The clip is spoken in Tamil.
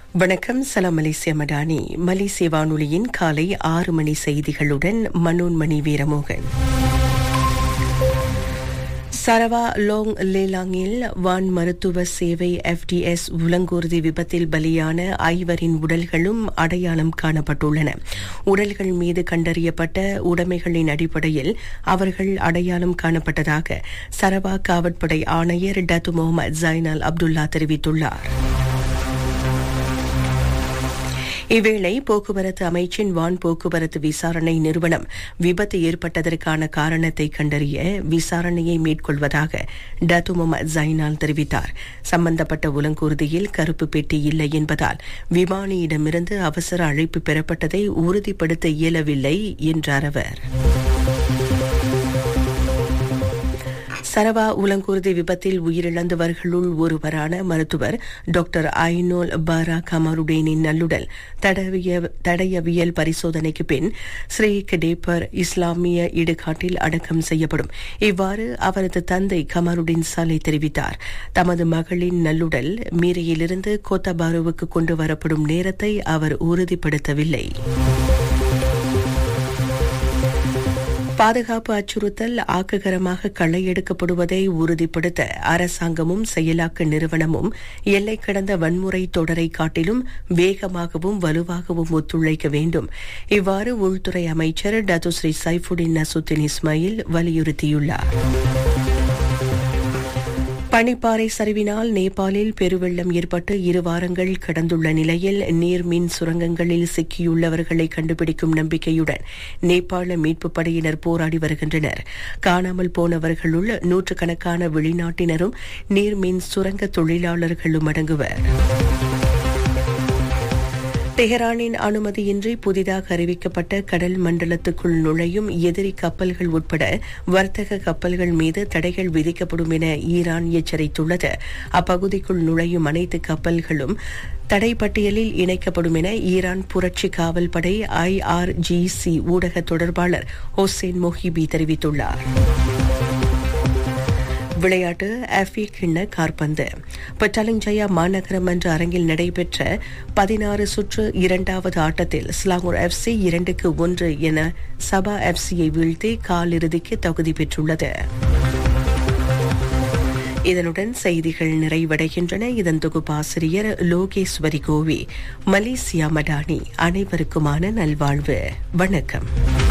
வணக்கம். சலாம் மலேசிய மடானி. மலேசிய வானொலியின் காலை 6 மணி செய்திகளுடன் மனோன்மணி வீரமோகன். சரவா லோங் லேலாங்கில் வான் மருத்துவ சேவை FDS உலங்கூர்தி விபத்தில் பலியான 5 உடல்களும் அடையாளம் காணப்பட்டுள்ளன. உடல்கள் மீது கண்டறியப்பட்ட உடைமைகளின் அடிப்படையில் அவர்கள் அடையாளம் காணப்பட்டதாக சரவா காவற்படை ஆணையர் டத்து முகமது ஜைனால் அப்துல்லா தெரிவித்துள்ளார். இவ்வேளை போக்குவரத்து அமைச்சின் வான் போக்குவரத்து விசாரணை நிறுவனம் விபத்து ஏற்பட்டதற்கான காரணத்தை கண்டறிய விசாரணையை மேற்கொள்வதாக டத்து முகமது ஜைனால் தெரிவித்தார். சம்பந்தப்பட்ட உலங்கூர்தியில் கருப்பு பெட்டி இல்லை என்பதால் விமானியிடமிருந்து அவசர அழைப்பு பெறப்பட்டதை உறுதிப்படுத்த இயலவில்லை என்றார் அவர். சரவா உலங்கூர்தி விபத்தில் உயிரிழந்தவர்களுள் ஒருவரான மருத்துவர் டாக்டர் ஐனோல் பாரா கமருடேனின் நல்லுடல் தடயவியல் பரிசோதனைக்கு பின் ஸ்ரீ கடேப்பர் இஸ்லாமிய இடுகாட்டில் அடக்கம் செய்யப்படும். இவ்வாறு அவரது தந்தை கமருடின் சாலை தெரிவித்தார். தமது மகளின் நல்லுடல் மீரியிலிருந்து கோத்தபாருவுக்கு கொண்டு வரப்படும் நேரத்தை அவர் உறுதிப்படுத்தவில்லை. பாதுகாப்பு அச்சுறுத்தல் ஆக்ககரமாக களையெடுக்கப்படுவதை உறுதிப்படுத்த அரசாங்கமும் செயலாக்க நிறுவனமும் எல்லை கடந்த வன்முறை தொடரை காட்டிலும் வேகமாகவும் வலுவாகவும் ஒத்துழைக்க வேண்டும். இவ்வாறு உள்துறை அமைச்சர் டத்து ஸ்ரீ சைஃபுடின் நசுத்தின் இஸ்மாயில் வலியுறுத்தியுள்ளார். பனிப்பாறை சரிவினால் நேபாளில் பெருவெள்ளம் ஏற்பட்டு 2 வாரங்கள் கடந்துள்ள நிலையில் நீர்மின் சுரங்கங்களில் சிக்கியுள்ளவர்களை கண்டுபிடிக்கும் நம்பிக்கையுடன் நேபாள மீட்புப் படையினர் போராடி வருகின்றனர். காணாமல் போனவர்களுள் நூற்றுக்கணக்கான வெளிநாட்டினரும் நீர்மின் சுரங்க தொழிலாளர்களும் அடங்குவர். தெஹரானின் அனுமதியின்றி புதிதாக அறிவிக்கப்பட்ட கடல் மண்டலத்துக்குள் நுழையும் எதிரி கப்பல்கள் உட்பட வர்த்தக கப்பல்கள் மீது தடைகள் விதிக்கப்படும் என ஈரான் எச்சரித்துள்ளது. அப்பகுதிக்குள் நுழையும் அனைத்து கப்பல்களும் தடை பட்டியலில் இணைக்கப்படும் என ஈரான் புரட்சி காவல் படை IRGC ஊடக தொடர்பாளர் ஹொசேன் மொஹிபி தெரிவித்துள்ளார். விளையாட்டு AFI கிண்ண காற்பந்து. பட்டாலிங்ஜயா மாநகர மன்ற அரங்கில் நடைபெற்ற 16 சுற்று 2வது ஆட்டத்தில் ஸ்லாங்கூர் FC 2-1 என சபா FCயை வீழ்த்தி காலிறுதிக்கு தகுதி பெற்றுள்ளது. இதனுடன் செய்திகள் நிறைவடைகின்றன. இதன் தொகுப்பாசிரியர் லோகேஸ்வரி கோவி. மலேசியா மடானி. அனைவருக்குமான நல்வாழ்வு. வணக்கம்.